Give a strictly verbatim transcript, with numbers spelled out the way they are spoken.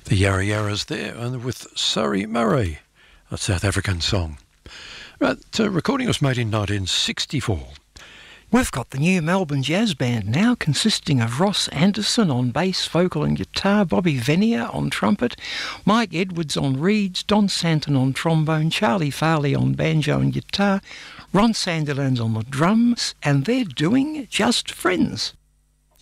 The Yarra Yarras there, and with Surrey Murray, a South African song. Right, the recording was made in nineteen sixty-four. We've got the new Melbourne Jazz Band now, consisting of Ross Anderson on bass, vocal and guitar, Bobby Venier on trumpet, Mike Edwards on reeds, Don Santon on trombone, Charlie Farley on banjo and guitar, Ron Sandilands on the drums, and they're doing Just Friends.